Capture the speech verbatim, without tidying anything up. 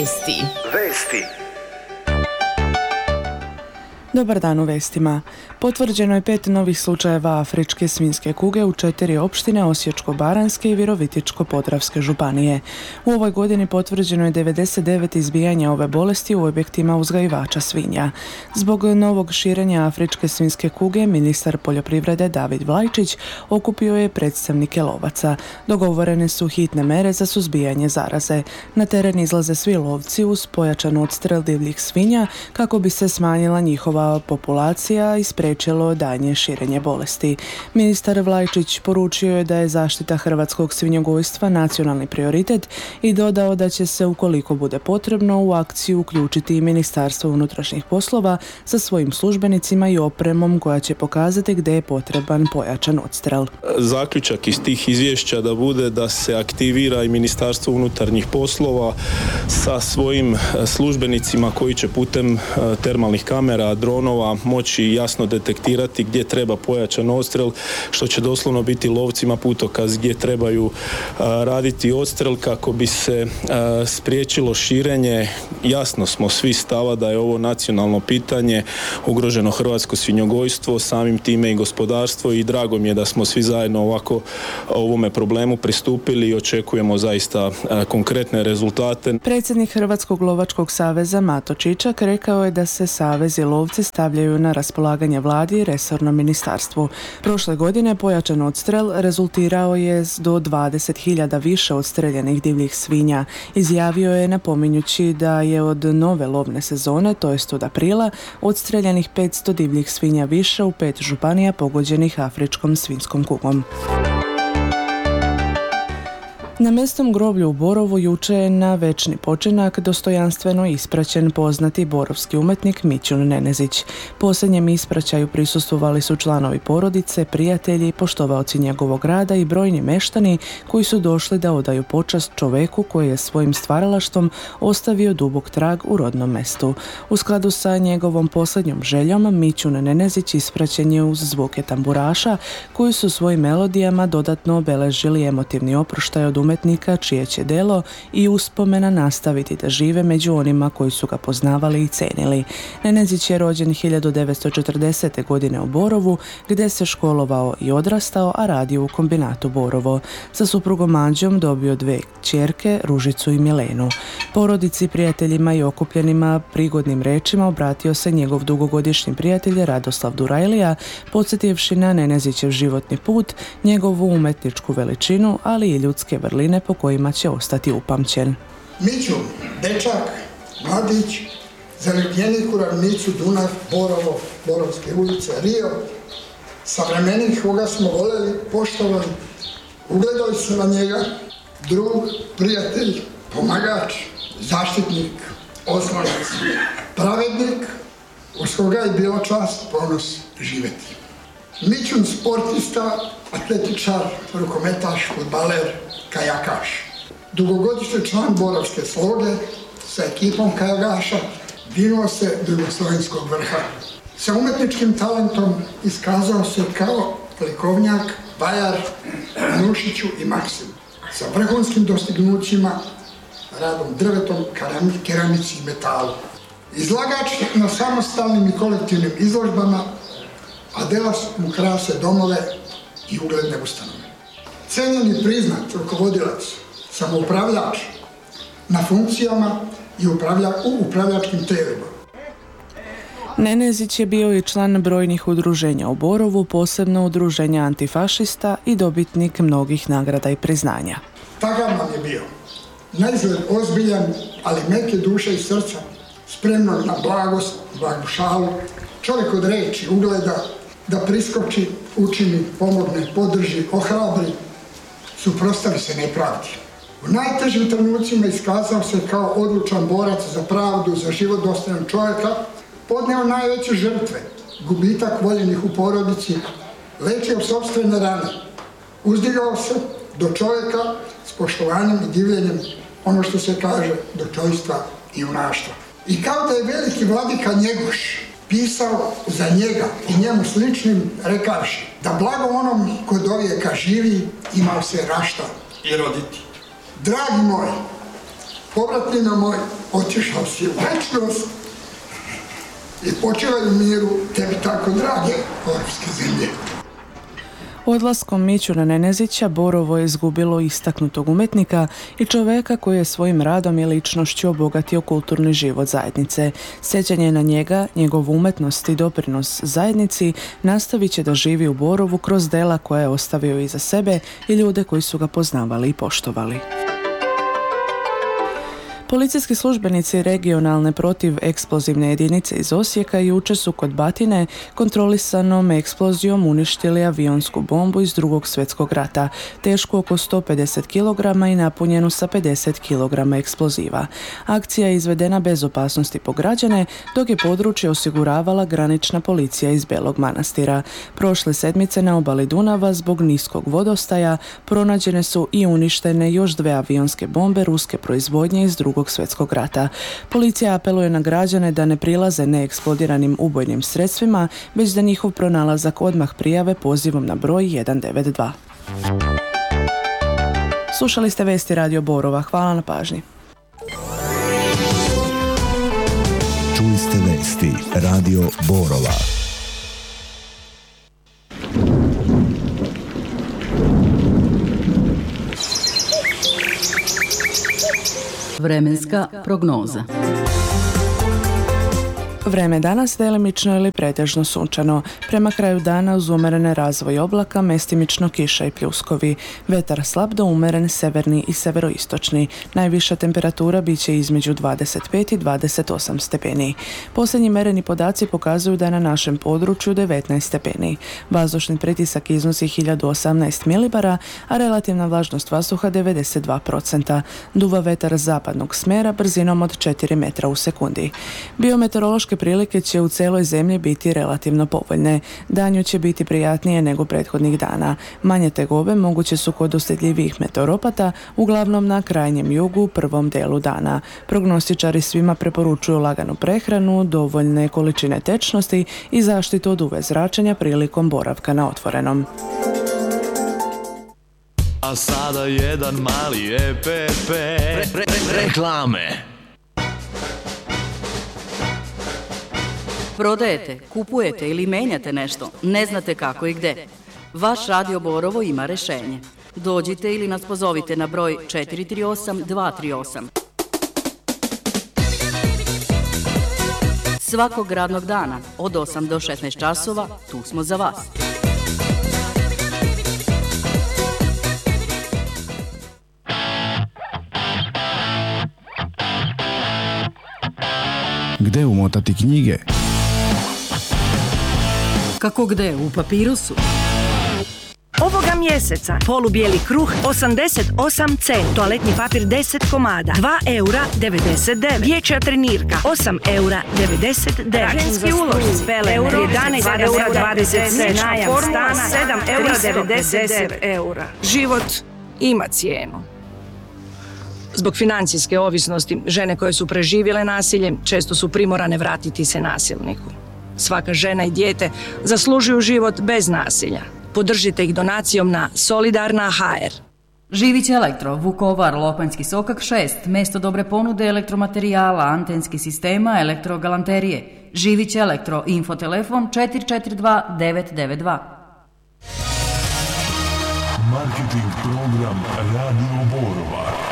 Vesti. Vesti. Dobar dan u vestima. Potvrđeno je pet novih slučajeva afričke svinjske kuge u četiri opštine Osječko-baranjske i Virovitičko-podravske županije. U ovoj godini potvrđeno je devedeset devet izbijanja ove bolesti u objektima uzgajivača svinja. Zbog novog širenja afričke svinjske kuge, ministar poljoprivrede David Vlajčić okupio je predstavnike lovaca. Dogovorene su hitne mere za suzbijanje zaraze. Na teren izlaze svi lovci uz pojačan odstrel divljih svinja kako bi se smanjila njihova populacija i spriječilo daljnje širenje bolesti. Ministar Vlajčić poručio je da je zaštita hrvatskog svinjogojstva nacionalni prioritet i dodao da će se, ukoliko bude potrebno, u akciju uključiti i Ministarstvo unutrašnjih poslova sa svojim službenicima i opremom koja će pokazati gdje je potreban pojačan odstrel. Zaključak iz tih izvješća da bude da se aktivira i Ministarstvo unutarnjih poslova sa svojim službenicima koji će putem termalnih kamera, dronova moći jasno detektirati gdje treba pojačan odstrel, što će doslovno biti lovcima putokaz gdje trebaju a, raditi odstrel kako bi se a, spriječilo širenje. Jasno smo svi stava da je ovo nacionalno pitanje, ugroženo hrvatsko svinjogojstvo, samim time i gospodarstvo, i drago mi je da smo svi zajedno ovako ovome problemu pristupili i očekujemo zaista a, konkretne rezultate. Predsjednik Hrvatskog lovačkog saveza Mato Čičak rekao je da se savez i lovci stavljaju na raspolaganje vladi i resornom ministarstvu. Prošle godine pojačan odstrel rezultirao je s do dvadeset hiljada više odstreljenih divljih svinja. Izjavio je napominjući da je od nove lovne sezone, to jest od aprila, odstreljenih petsto divljih svinja više u pet županija pogođenih afričkom svinjskom kugom. Na mjesnom groblju u Borovu juče je na večni počinak dostojanstveno ispraćen poznati borovski umjetnik Mićun Nenezić. Posljednjem ispraćaju prisustvovali su članovi porodice, prijatelji, poštovaoci njegovog rada i brojni meštani koji su došli da odaju počast čoveku koji je svojim stvaralaštvom ostavio dubok trag u rodnom mestu. U skladu sa njegovom posljednjom željom, Mićun Nenezić ispraćen je uz zvuke tamburaša koji su svojim melodijama dodatno obeležili emotivni oproštaj od umetnika čije će delo i uspomena nastaviti da žive među onima koji su ga poznavali i cenili. Nenezić je rođen hiljadu devetsto četrdesete godine u Borovu, gdje se školovao i odrastao, a radio u kombinatu Borovo. Sa suprugom Anđom dobio dve kćerke, Ružicu i Milenu. Porodici, prijateljima i okupljenima prigodnim rečima obratio se njegov dugogodišnji prijatelj Radoslav Durajlija, podsjetivši na Nenezićev životni put, njegovu umetničku veličinu, ali i ljudske vrline po kojima će ostati upamćen. Mićun, dečak, mladić, zaljubljenik u ravnicu Dunav, Borovo, Borovske ulice, Rio, savremenik koga smo voljeli, poštovali, ugledali su na njega, drug, prijatelj, pomagač, zaštitnik, oslonac, pravednik, uz koga je bilo čast, ponos živjeti. Mićun sportista, atletičar, rukometaš, fudbaler, kajakaš. Dugogodišnji član Borovske sloge sa ekipom kajakaša vinuo se do jugoslovenskog vrha. Sa umetničkim talentom iskazao se kao likovnjak, vajar, Nušiću i Maksim. Sa vrhunskim dostignućima, radom drvetom, keramici i metalu. Izlagač na samostalnim i kolektivnim izložbama, a dela mu krase domove i ugledne ustanove. Cenjen i priznat rukovodilac, samoupravljač na funkcijama i upravlja, u upravljačkim telima. Nenezić je bio i član brojnih udruženja u Borovu, posebno udruženja antifašista i dobitnik mnogih nagrada i priznanja. Takav nam je bio. Naizgled ozbiljan, ali meke duše i srca, spremno na blagost, blagu šalu, čovjek od reči, ugleda, da priskoči, učini, pomogne, podrži, ohrabri, suprotstavi se nepravdi. U najtežim trenucima iskazao se kao odlučan borac za pravdu, za život dostojan čovjeka, podneo najveće žrtve, gubitak voljenih u porodici, lečio sopstvene rane, uzdigao se do čovjeka s poštovanjem i divljenjem, ono što se kaže, do čojstva i junaštva. I kao da je veliki vladika Njegoš pisao za njega i njemu sličnim, rekavši da blago onom ko do vijeka živi, imao se rašta i roditi. Dragi moji, Povratnine moj, otišao si u večnost i počivaj u miru tebi tako drage borovske zemlje. Odlaskom Mićuna Nenezića Borovo je izgubilo istaknutog umetnika i čoveka koji je svojim radom i ličnošću obogatio kulturni život zajednice. Sjećanje na njega, njegovu umetnost i doprinos zajednici nastavit će da živi u Borovu kroz dela koje je ostavio iza sebe i ljude koji su ga poznavali i poštovali. Policijski službenici regionalne protiveksplozivne jedinice iz Osijeka jučer su kod Batine kontrolisanom eksplozijom uništili avionsku bombu iz Drugog svjetskog rata, tešku oko sto pedeset kilograma i napunjenu sa pedeset kilograma eksploziva. Akcija je izvedena bez opasnosti po građane, dok je područje osiguravala granična policija iz Belog Manastira. Prošle sedmice na obali Dunava zbog niskog vodostaja pronađene su i uništene još dve avionske bombe ruske proizvodnje iz Drugog svjetskog rata. Policija apeluje na građane da ne prilaze neeksplodiranim ubojnim sredstvima, već da njihov pronalazak odmah prijave pozivom na broj jedan devet dva. Slušali ste vesti Radio Borova. Hvala na pažnji. Čuli ste vesti Radio Borova. Vremenska prognoza. Vreme danas delimično ili pretežno sunčano. Prema kraju dana uz umerene razvoj oblaka, mestimično kiša i pljuskovi. Vetar slab do umeren severni i severoistočni. Najviša temperatura bit će između dvadeset pet i dvadeset osam stepeni. Posljednji mereni podaci pokazuju da je na našem području devetnaest stepeni. Vazdušni pritisak iznosi hiljadu osamnaest milibara, a relativna vlažnost vazduha devedeset dva posto. Duva vetar zapadnog smjera brzinom od četiri metra u sekundi. Biometeorološke prilike će u celoj zemlji biti relativno povoljne. Danju će biti prijatnije nego prethodnih dana. Manje tegobe moguće su kod osjetljivijih meteoropata, uglavnom na krajnjem jugu u prvom delu dana. Prognostičari svima preporučuju laganu prehranu, dovoljne količine tečnosti i zaštitu od U V zračenja prilikom boravka na otvorenom. A sada jedan mali E P P re, re, re, reklame. Prodajete, kupujete ili menjate nešto, ne znate kako i gde. Vaš Radio Borovo ima rešenje. Dođite ili nas pozovite na broj četiri tri osam dva tri osam. Svakog radnog dana od osam do šesnaest časova tu smo za vas. Gde umotati knjige? Kako gde? U papirusu? Ovoga mjeseca polubijeli kruh osamdeset osam centi, toaletni papir deset komada, dva eura devedeset devet, dječja trenirka osam eura devedeset devet, ženski ulož spele jedanaest eura dvadeset sedam, najam stana sedam eura devedeset devet eura. Život ima cijenu. Zbog financijske ovisnosti, žene koje su preživjele nasilje često su primorane vratiti se nasilniku. Svaka žena i dijete zaslužuju život bez nasilja. Podržite ih donacijom na Solidarna ha er. Živić Elektro, Vukovar, Lopanjski sokak šest, mjesto dobre ponude elektromaterijala, antenskih sistema, elektrogalanterije. Živić Elektro, infotelefon četiri četiri dva devet devet dva. Marketing program Radio Borova.